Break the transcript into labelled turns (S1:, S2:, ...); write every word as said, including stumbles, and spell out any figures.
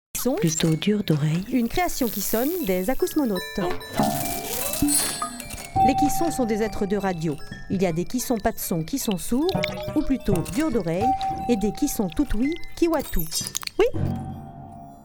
S1: Son,
S2: plutôt dur d'oreille.
S1: Une création qui sonne des acousmonautes. Les kissons sont des êtres de radio. Il y a des kissons pas de son qui sont sourds, ou plutôt durs d'oreille, et des kissons tout ouïe qui ouaient tout. Oui.